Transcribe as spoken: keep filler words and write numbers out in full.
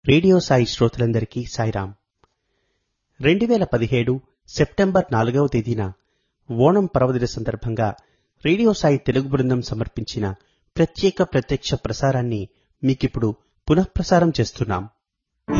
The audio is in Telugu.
రేడియో సాయి శ్రోతలందరికీ సాయిరాం. రెండు వేల పదిహేడు సెప్టెంబర్ నాలుగవ తేదీన ఓణం పర్వదిన సందర్భంగా రేడియో సాయి తెలుగు బృందం సమర్పించిన ప్రత్యేక ప్రత్యక్ష ప్రసారాన్ని మీకిప్పుడు పునఃప్రసారం చేస్తున్నాం.